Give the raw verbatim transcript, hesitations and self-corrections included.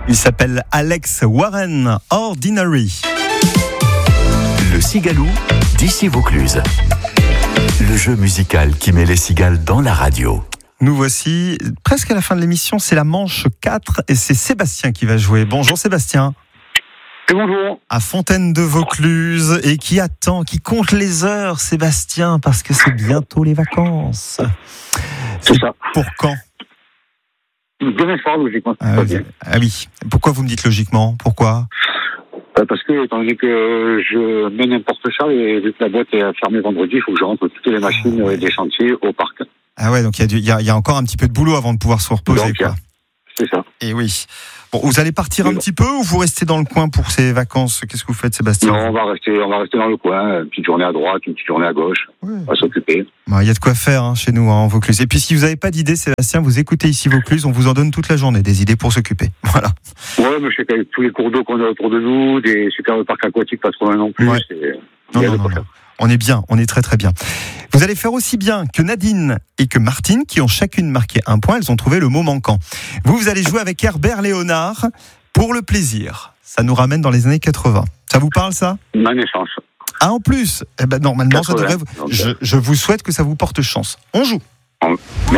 Il s'appelle Alex Warren, Ordinary. Le Cigalou d'ici Vaucluse. Le jeu musical qui met les cigales dans la radio. Nous voici presque à la fin de l'émission, c'est la manche quatre et c'est Sébastien qui va jouer. Bonjour Sébastien. Bonjour. À Fontaine de Vaucluse et qui attend, qui compte les heures, Sébastien, parce que c'est bientôt les vacances. C'est, c'est ça. Pour quand ? Demain soir, logiquement. Ah, oui. ah oui. Pourquoi vous me dites logiquement ? Pourquoi ? Parce que, étant donné que je mène un porte-char et vu que la boîte est fermée vendredi, il faut que je rentre toutes les machines ah, ouais. des chantiers au parc. Ah ouais, donc il y, y, y a encore un petit peu de boulot avant de pouvoir se reposer. Donc, quoi. C'est ça. Et oui. Bon, vous allez partir et un bon. petit peu ou vous restez dans le coin pour ces vacances ? Qu'est-ce que vous faites, Sébastien ? Non, on va rester, on va rester dans le coin. Une petite journée à droite, une petite journée à gauche. Ouais. On va s'occuper. Bon, il y a de quoi faire hein, chez nous, hein, en Vaucluse. Et puis, si vous n'avez pas d'idées, Sébastien, vous écoutez ici Vaucluse, on vous en donne toute la journée, des idées pour s'occuper. Voilà. Ouais, mais je sais qu'avec tous les cours d'eau qu'on a autour de nous, des super parcs aquatiques pas trop loin non plus, ouais. c'est... Non, non, non, non. On est bien, on est très très bien. Vous allez faire aussi bien que Nadine et que Martine, qui ont chacune marqué un point. Elles ont trouvé le mot manquant. Vous, vous allez jouer avec Herbert Léonard pour le plaisir. Ça nous ramène dans les années quatre-vingts. Ça vous parle, ça ? Ma naissance. Ah, en plus ? Eh ben, normalement, quatre-vingts, ça devrait... je, je vous souhaite que ça vous porte chance. On joue. On...